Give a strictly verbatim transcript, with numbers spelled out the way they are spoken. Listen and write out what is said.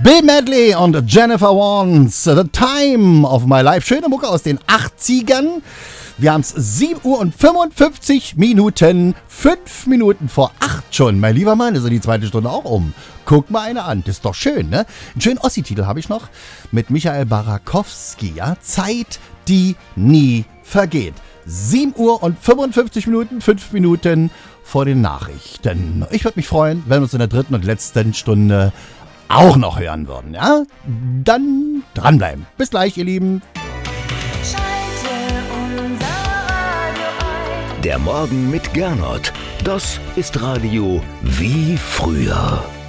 Bill Medley und Jennifer Warnes, The Time of My Life. Schöne Mucke aus den achtzigern. Wir haben es sieben Uhr und fünfundfünfzig Minuten, fünf Minuten vor acht schon. Mein lieber Mann, ist ja die zweite Stunde auch um. Guck mal eine an, das ist doch schön, ne? Einen schönen Ossi-Titel habe ich noch mit Michael Barakowski, ja? Zeit, die nie vergeht. sieben Uhr und fünfundfünfzig Minuten, fünf Minuten vor den Nachrichten. Ich würde mich freuen, wenn wir uns in der dritten und letzten Stunde auch noch hören würden, ja? Dann dranbleiben. Bis gleich, ihr Lieben. Der Morgen mit Gernot. Das ist Radio wie früher.